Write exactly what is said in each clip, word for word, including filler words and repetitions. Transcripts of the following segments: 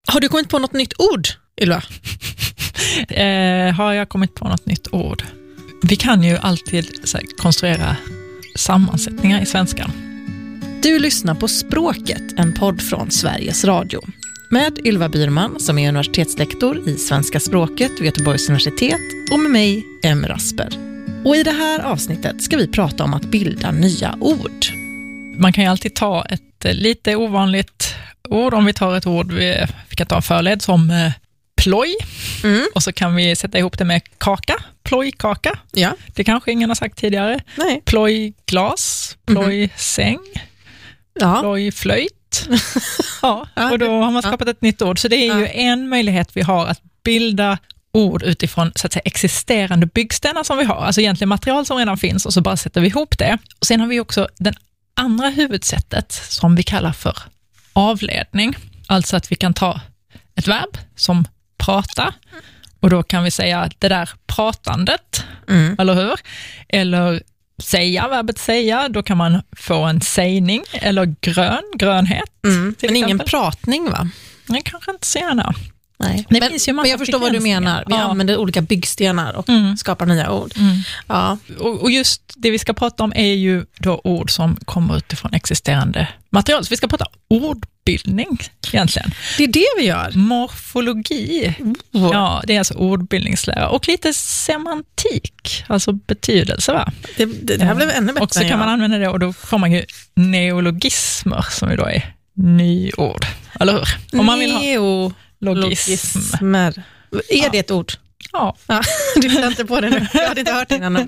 Har du kommit på något nytt ord, Ylva? eh, har jag kommit på något nytt ord? Vi kan ju alltid så här, konstruera sammansättningar i svenskan. Du lyssnar på Språket, en podd från Sveriges Radio. Med Ylva Byrman som är universitetslektor i svenska språket vid Göteborgs universitet och med mig, Em Rasper. Och i det här avsnittet ska vi prata om att bilda nya ord. Man kan ju alltid ta ett lite ovanligt ord. Om vi tar ett ord, vi, vi kan ta förled som eh, ploj. Mm. Och så kan vi sätta ihop det med kaka, plojkaka. Ja. Det kanske ingen har sagt tidigare. Nej. Plojglas, plojsäng, ja. plojflöjt. Ja, och då har man skapat ett nytt ord. Så det är ju Ja. en möjlighet vi har att bilda ord utifrån så att säga, existerande byggstenar som vi har. Alltså egentligen material som redan finns och så bara sätter vi ihop det. Och sen har vi också den andra huvudsättet som vi kallar för avledning. Alltså att vi kan ta ett verb som prata och då kan vi säga att det där pratandet, Mm. eller hur? Eller säga, verbet säga, då kan man få en sägning eller grön, grönhet. Mm. till Men ingen exempel. pratning, va? Nej, kanske inte så gärna. Nej. Det Men, finns ju massa men jag förstår vad du menar. Vi ja. använder olika byggstenar och Mm. skapar nya ord. Mm. Ja. Och, och just det vi ska prata om är ju då ord som kommer utifrån existerande material. Så vi ska prata ordbildning egentligen. Det är det vi gör. Morfologi. Oh. Ja, det är alltså ordbildningslära. Och lite semantik, alltså betydelse, va? Det, det, det här blev ännu bättre. Och så än kan jag. man använda det och då får man ju neologismer som ju då är nyord. Eller hur? Om man vill ha logism. Neologismer. Är Ja. det ett ord? Ja. Ja, du hittar inte på det nu. Jag hade inte hört det innan.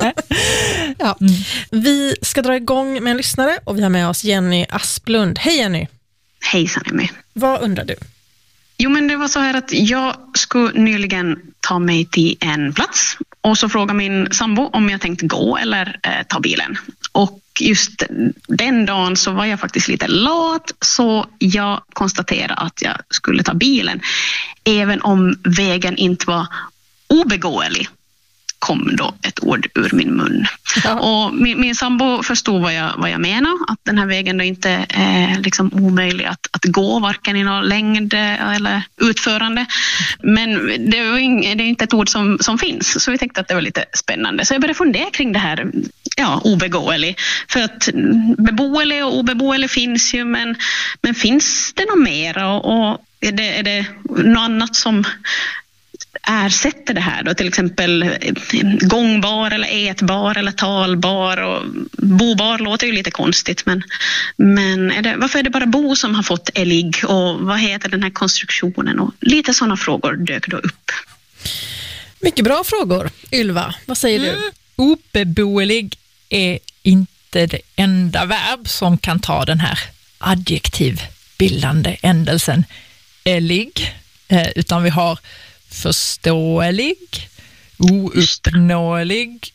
Ja. Mm. Vi ska dra igång med en lyssnare och vi har med oss Jenny Asplund. Hej Jenny, Hejsan Emmy. vad undrar du? Jo, men det var så här att jag skulle nyligen ta mig till en plats och så frågade min sambo om jag tänkte gå eller eh, ta bilen. Och just den dagen så var jag faktiskt lite lat så jag konstaterade att jag skulle ta bilen. Även om vägen inte var obegåelig kom då ett ord ur min mun. Ja. Och min, min sambo förstod vad jag, vad jag menar, att den här vägen då inte är liksom omöjlig att, att gå, varken i någon längd eller utförande. Men det är, ing, det är inte ett ord som, som finns, så vi tänkte att det var lite spännande. Så jag började fundera kring det här, ja, obegåelig. För att beboelig och obeboelig finns ju, men, men finns det något mer? Och, och är, det, är det något annat som ersätter det här då, till exempel gångbar eller ätbar eller talbar och bobar låter ju lite konstigt, men, men är det, varför är det bara bo som har fått elig och vad heter den här konstruktionen och lite sådana frågor dök då upp. Mycket bra frågor. Ylva, vad säger Mm. du? Obeboelig är inte det enda verb som kan ta den här adjektivbildande ändelsen elig, eh, utan vi har förståelig, ouppnåelig,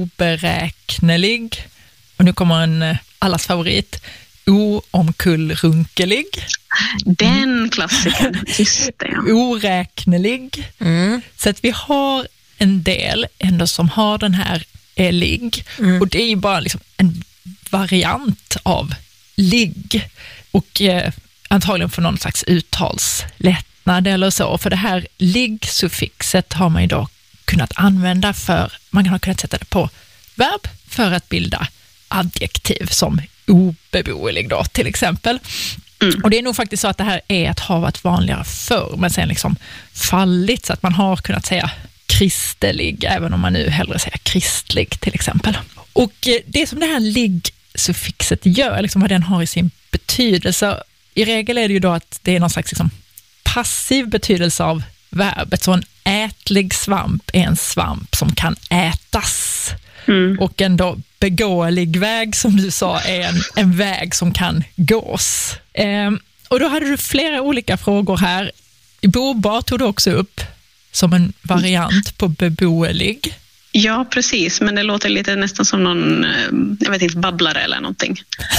oberäknelig och nu kommer en allas favorit, oomkullrunkelig, Den klassiken, just det. Ja. oräknelig. Mm. Så att vi har en del ändå som har den här elig Mm. och det är ju bara liksom en variant av ligg och eh, antagligen för någon slags uttalslättnad eller så. För det här ligg-suffixet har man ju då kunnat använda för, man kan ha kunnat sätta det på verb för att bilda adjektiv som obeboelig då till exempel. Mm. Och det är nog faktiskt så att det här är att ha varit vanligare förr men sen liksom fallit så att man har kunnat säga kristelig även om man nu hellre säger kristlig till exempel. Och eh, det som det här ligg-suffixet gör, liksom vad den har i sin betydelse, i regel är det ju då att det är någon slags liksom passiv betydelse av verbet. Så en ätlig svamp är en svamp som kan ätas. Mm. Och en då begåelig väg som du sa är en, en väg som kan gås. Ehm, och då hade du flera olika frågor här. Bobar tog du också upp som en variant på beboelig. Ja, precis. Men det låter lite nästan som någon, jag vet inte, babblare eller någonting.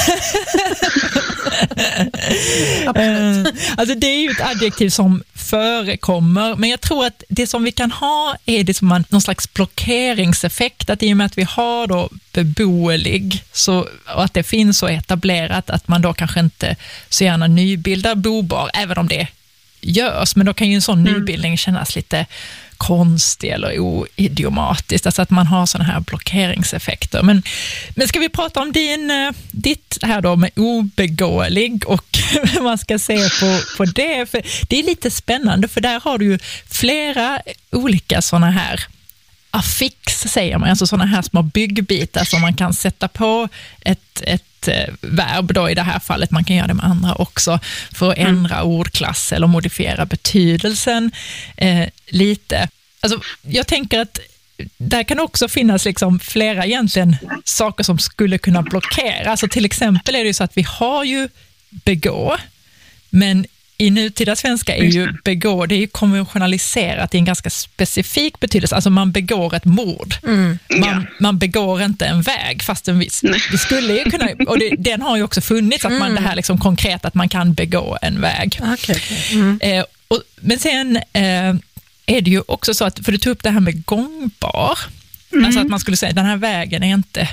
uh, alltså det är ju ett adjektiv som förekommer, men jag tror att det som vi kan ha är det som en, någon slags blockeringseffekt, att i och med att vi har då beboelig så, och att det finns så etablerat att man då kanske inte så gärna nybildar bobar, även om det görs, men då kan ju en sån mm. nybildning kännas lite konstig eller oidiomatisk, alltså att man har såna här blockeringseffekter. Men, men ska vi prata om din, ditt här då med obegåelig och man ska se på, på det, för det är lite spännande, för där har du ju flera olika såna här affix, säger man, alltså såna här små byggbitar som man kan sätta på ett, ett verb då i det här fallet. Man kan göra det med andra också för att ändra mm. ordklass eller modifiera betydelsen eh, lite. Alltså, jag tänker att där kan också finnas liksom flera egentligen saker som skulle kunna blockera. Alltså till exempel är det ju så att vi har ju begå, men i nutida svenska är ju begå, det är ju konventionaliserat i en ganska specifik betydelse. Alltså man begår ett mord. Mm. Man, ja. man begår inte en väg, fast en viss. Det skulle ju kunna, och det, den har ju också funnits, att man mm. det här liksom konkret, att man kan begå en väg. Okay, okay. Mm. Eh, och, men sen eh, är det ju också så att, för du tog upp det här med gångbar. Mm. Alltså att man skulle säga, den här vägen är inte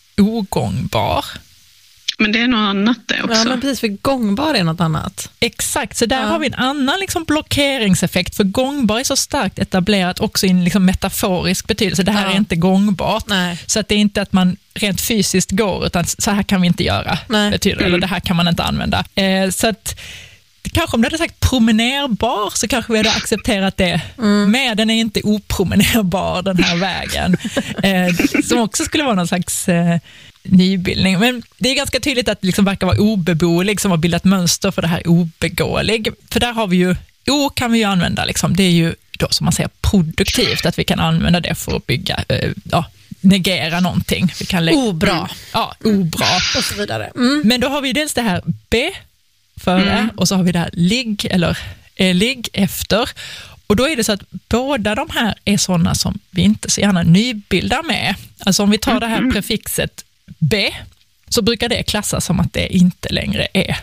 ogångbar. Men det är något annat det också. Ja, men precis, för gångbar är något annat. Exakt, så där ja. har vi en annan liksom blockeringseffekt, för gångbar är så starkt etablerat också i en liksom metaforisk betydelse. Det här ja. är inte gångbart. Nej. Så att det är inte att man rent fysiskt går, utan så här kan vi inte göra. Betyder, mm. eller det här kan man inte använda. Eh, så att kanske om du hade sagt promenerbar, så kanske vi hade accepterat det. Mm. Men den är inte opromenerbar, den här vägen. Eh, som också skulle vara någon slags eh, nybildning. Men det är ganska tydligt att det liksom verkar vara obeboelig som har bildat mönster för det här obegåelig. För där har vi ju, o kan vi ju använda, liksom. Det är ju då som man säger produktivt, att vi kan använda det för att bygga, eh, ja, negera någonting. Vi kan lägga, obra. Ja, obra. Och så vidare. Mm. Men då har vi dels det här be före mm. och så har vi det här ligg eller eh, ligg efter. Och då är det så att båda de här är sådana som vi inte så gärna nybildar med. Alltså om vi tar det här prefixet be, så brukar det klassas som att det inte längre är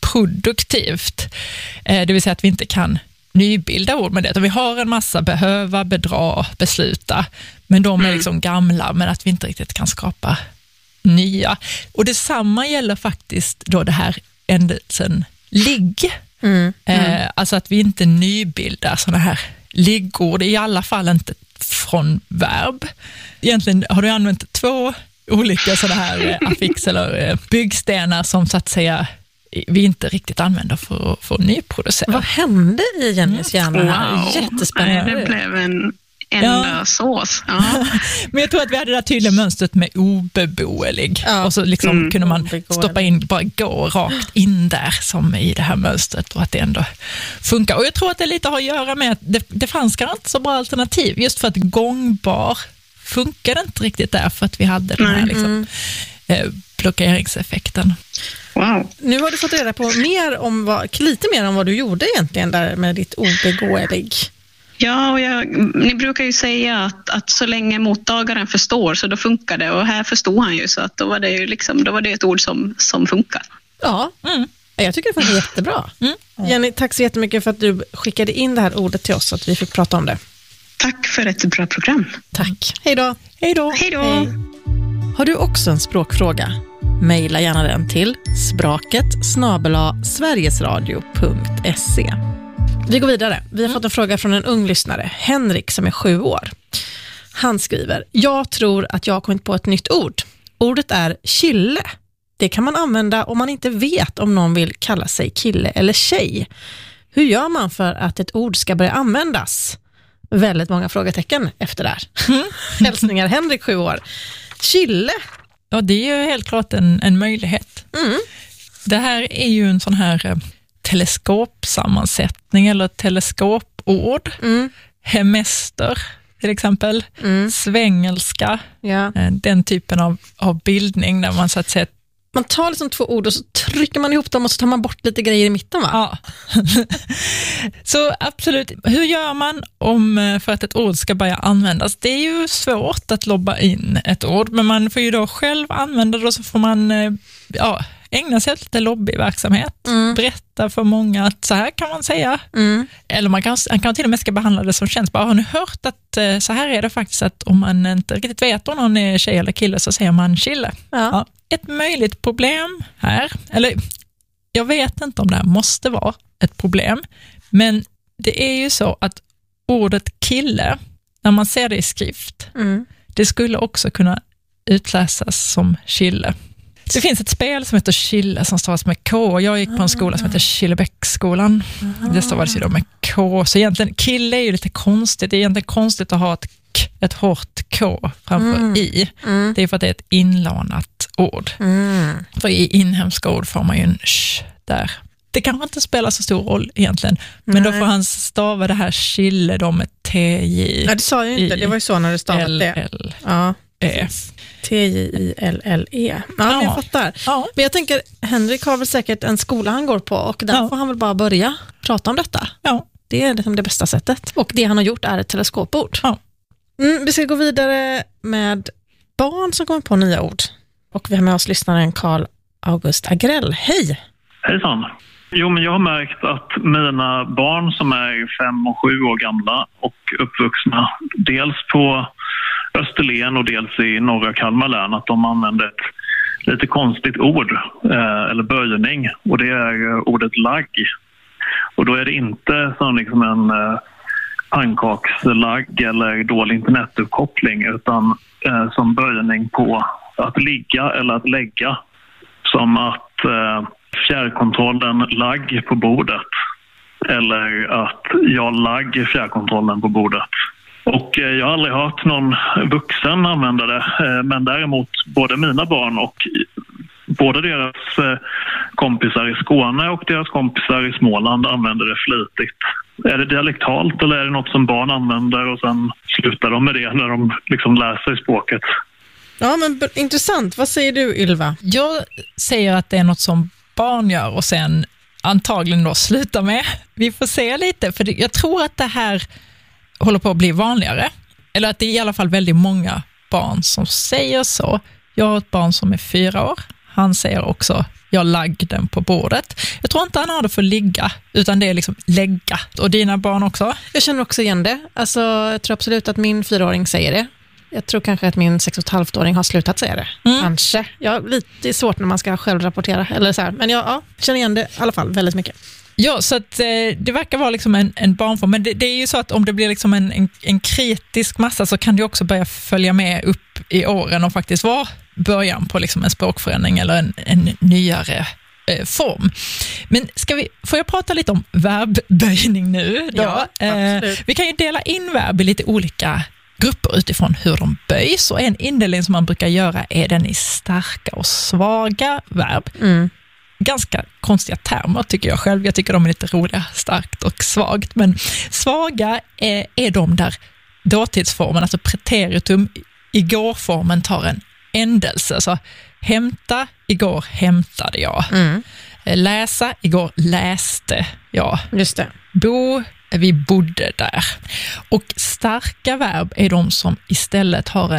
produktivt. Eh, det vill säga att vi inte kan nybilda ord med det. Vi har en massa behöva, bedra, besluta, men de är liksom gamla, men att vi inte riktigt kan skapa nya. Och detsamma gäller faktiskt då det här ändelsen ligg. Mm, mm. Eh, alltså att vi inte nybildar sådana här liggord, i alla fall inte från verb. Egentligen har du använt två olika sådana här affix eller byggstenar som så att säga vi inte riktigt använder för, för att nyproducera. Vad hände i Jennys hjärna? Wow. Jättespännande. Det blev en enda ja. sås. Ja. Men jag tror att vi hade det tydliga mönstret med obeboelig. Ja. Och så liksom mm. kunde man stoppa in, bara gå rakt in där som i det här mönstret, och att det ändå funkar. Och jag tror att det lite har att göra med att det, det fanns kanske inte så bra alternativ, just för att gångbar funkade inte riktigt där, för att vi hade den här liksom, mm. eh, blockeringseffekten. Wow. Nu har du fått reda på mer om vad, lite mer om vad du gjorde egentligen där med ditt obegåelig. Ja, och jag, ni brukar ju säga att, att så länge mottagaren förstår så då funkar det, och här förstod han ju, så att då var det ju liksom, då var det ett ord som, som funkar. Ja, mm. jag tycker det funkar jättebra. Mm. Jenny, tack så jättemycket för att du skickade in det här ordet till oss så att vi fick prata om det. Tack för ett bra program. Tack. Hej då. Hej då. Hej då. Har du också en språkfråga? Maila gärna den till spraket snabel-a sverigesradio punkt se. Vi går vidare. Vi har mm. fått en fråga från en ung lyssnare, Henrik, som är sju år. Han skriver: jag tror att jag har kommit på ett nytt ord. Ordet är kille. Det kan man använda om man inte vet om någon vill kalla sig kille eller tjej. Hur gör man för att ett ord ska börja användas? Väldigt många frågetecken efter där. Mm. Hälsningar Henrik, sju år. Kille. Ja, det är ju helt klart en, en möjlighet. Mm. Det här är ju en sån här eh, teleskopsammansättning eller teleskopord. Mm. Hemester till exempel. Mm. Svängelska. Ja. Eh, den typen av, av bildning där man så att säga... Man tar liksom två ord och så trycker man ihop dem och så tar man bort lite grejer i mitten, va? Ja. Så absolut, hur gör man om för att ett ord ska börja användas? Det är ju svårt att lobba in ett ord, men man får ju då själv använda det, och så får man ja, ägna sig åt lite lobbyverksamhet. Mm. Berätta för många att så här kan man säga. Mm. Eller man kan, man kan till och med ska behandla det som känns. Bara, har ni hört att så här är det faktiskt, att om man inte riktigt vet om någon är tjej eller kille så säger man kille. Ja. Ja. Ett möjligt problem här, eller jag vet inte om det här måste vara ett problem, Men det är ju så att ordet kille, när man ser det i skrift, mm. det skulle också kunna utläsas som kille. Det finns ett spel som heter Kille som stavas med K. Jag gick på en skola som heter Killebäcksskolan. Det stavas ju då med K. Så egentligen, kille är ju lite konstigt. Det är egentligen konstigt att ha ett, k, ett hårt K framför mm. i. Mm. Det är för att det är ett inlånat ord. Mm. För i inhemska ord får man ju en sh där. Det kanske inte spelar så stor roll egentligen. Men Nej. Då får han stava det här Kille då med T J. Nej, det sa jag inte. Det var ju så när du stavade det. Ja. E. T J I L L E. Ja, ja. Jag fattar. Ja. Men jag tänker, Henrik har väl säkert en skola han går på och där ja. får han väl bara börja prata om detta. Ja. Det är liksom det bästa sättet. Och det han har gjort är ett teleskopord. Ja. Mm, vi ska gå vidare med barn som kommer på nya ord. Och vi har med oss lyssnaren Carl August Agrell. Hej! Hejsan! Jo, men jag har märkt att mina barn som är fem och sju år gamla och uppvuxna dels på Österlen och dels i norra Kalmar län, att de använder ett lite konstigt ord eh, eller böjning, och det är eh, ordet lagg. Och då är det inte som liksom en eh, pannkakslagg eller dålig internetuppkoppling, utan eh, som böjning på att ligga eller att lägga. Som att eh, fjärrkontrollen lagg på bordet eller att jag lagg fjärrkontrollen på bordet. Och jag har aldrig hört någon vuxen använda det, men däremot både mina barn och både deras kompisar i Skåne och deras kompisar i Småland använder det flitigt. Är det dialektalt eller är det något som barn använder och sen slutar de med det när de liksom lär sig språket? Ja, men b- intressant. Vad säger du, Ylva? Jag säger att det är något som barn gör och sen antagligen då slutar med. Vi får se lite, för det, jag tror att det här håller på att bli vanligare. Eller att det är i alla fall väldigt många barn som säger så. Jag har ett barn som är fyra år. Han säger också, jag lagg den på bordet. Jag tror inte han har det för ligga, utan det är liksom lägga. Och dina barn också? Jag känner också igen det. Alltså, jag tror absolut att min fyraåring säger det. Jag tror kanske att min sex och ett halvt-åring har slutat säga det. Mm. Kanske. Ja, lite svårt när man ska själv rapportera. Eller så här. Men jag ja, känner igen det i alla fall väldigt mycket. Ja, så att, eh, det verkar vara liksom en, en barnform. Men det, det är ju så att om det blir liksom en, en, en kritisk massa så kan det också börja följa med upp i åren och faktiskt vara början på liksom en språkförändring eller en, en nyare eh, form. Men ska vi, får jag prata lite om verbböjning nu? Då? Ja, absolut. Eh, vi kan ju dela in verb i lite olika grupper utifrån hur de böjs, och en indelning som man brukar göra är den i starka och svaga verb. Mm. Ganska konstiga termer tycker jag själv. Jag tycker de är lite roliga, starkt och svagt. Men svaga är, är de där dåtidsformen, alltså preteritum, igår-formen tar en ändelse. Så hämta, igår hämtade jag. Mm. Läsa, igår läste jag. Just det. Bo, vi bodde där. Och starka verb är de som istället har en